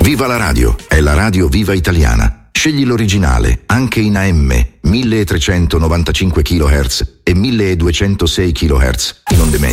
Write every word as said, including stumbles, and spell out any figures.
Viva la radio, è la radio Viva Italiana. Scegli l'originale, anche in A M, milletrecentonovantacinque chilohertz e milleduecentosei chilohertz in onde medie.